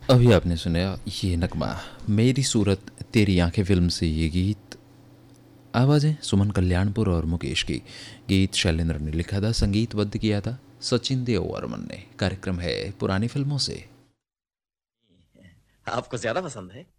अभी आपने सुना ये नगमा, मेरी सूरत तेरी आंखें फिल्म से ये गीत। आवाज़ें सुमन कल्याणपुर और मुकेश की। गीत शैलेंद्र ने लिखा था, संगीतबद्ध किया था सचिन देव वर्मन ने। कार्यक्रम है पुरानी फिल्मों से। आपको ज्यादा पसंद है।